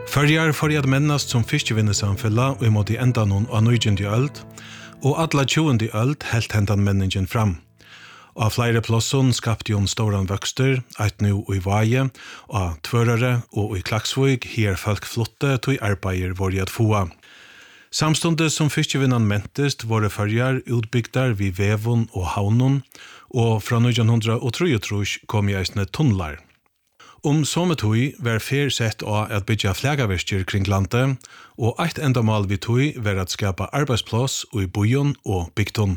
Førjar for at mennast som fiskevinnesamfella og imot i enda noen av 19. øld, og alla 20. øld helt hentan menningen fram. Av flere plosson skapte hun storan vøkster, eit nu i Vaje, av Tvørare og i Klaksvøg, her folk flotte til arbeider var i at foa. Samstundes som fiskevinnan mentest våre førjar utbygdar vid Vevon og Havnon, og fra 1933 kom i eisne tunnlar. Sommetøy var fer sett av at bygja flagaverster kring landet, og eit endamal vi tøy var at skapa arbeidsplass i bojon og bygton.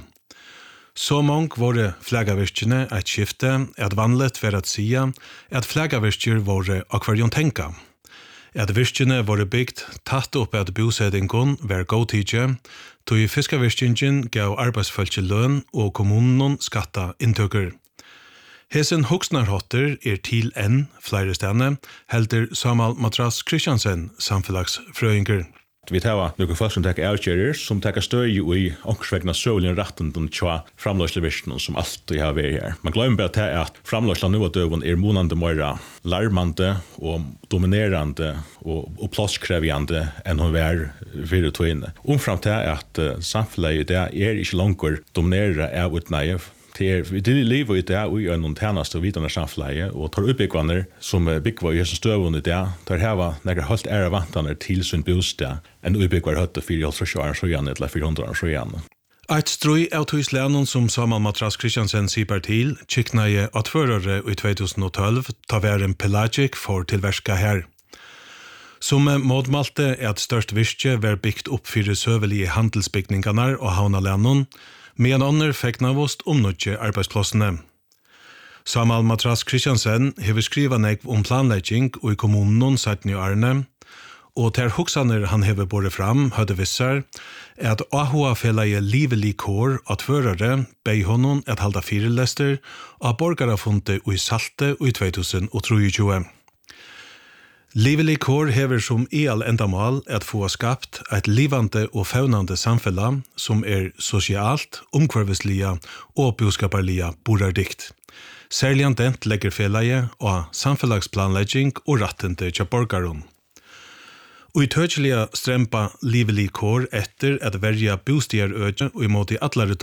Så mange våre flagaverstene eit skifte at vanlet var at sia at flagaverster våre akvarion tenka. At verstene våre bygd tatt opp at bosettingon var godtidje, tøy fiskaverstingen gav arbeidsfølge løn og kommunen skatta inntøkker. Hesen hoksnarhotter til flere stedene, helder Samal Matras Kristiansen, samfellagsfrøyinger. Vi tar noen folk som takker avkjører, som takker støy i omkring søvlen retten til framløslevirsten som alltid har vært her. Man glemmer bare at framløslen nå av døven månande mer larmende og dominerende og plasskrevjende enn hun var fire tøyene. Omfram til at samfunnet det ikke langer dominerer av utnøye. Det livet i det og gjør noen tjeneste og videre samfunnet, og tar uppbyggvaner som byggvar i høysen støvende det, tar heva nekker helt ære vantene til sin bostad, enn uppbyggvar høyte 400 år søgjane eller 400 år søgjane. Eit strøy av tøyslænen som Samal Matras Kristiansen sier til, kiknaje at førere i 2012 ta væren Pelagic for tilverska her. Som mådmalte at størst virke var byggt opp for søvelige handelsbygningarna og havnalænen, men andre fikk navost omnødje arbeidsplassene. Samal Matras Kristiansen hever skriva negv planlegging og i kommunen satt i Arne, og ter hoksaner han hever båret fram høyde vissar at AHA-felaget livelig kår at førere bei honom at halda firelester av borgarafunte og i Salte og i 2023. Livelig kår hever som all endamal at få skapt et livande og faunande samfella som sosialt, omkvarveslige og boskaparlige borardikt. Særlig dent legger felaget av samfellagsplanlegging og rattende til borgaron. Og i tøtjelige strempa livelig kår etter at verja bostierøyne og imot i allare